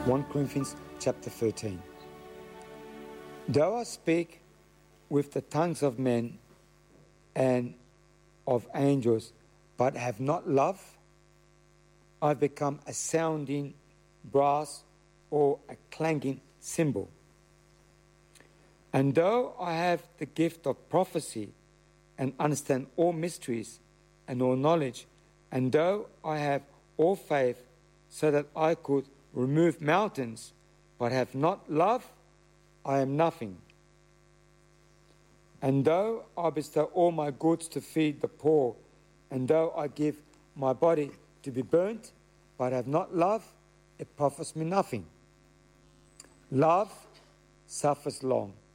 1 Corinthians chapter 13. Though I speak with the tongues of men and of angels, but have not love, I become a sounding brass or a clanging cymbal. And though I have the gift of prophecy and understand all mysteries and all knowledge, and though I have all faith so that I could remove mountains, but have not love, I am nothing. And though I bestow all my goods to feed the poor, and though I give my body to be burnt, but have not love, it profits me nothing. Love suffers long.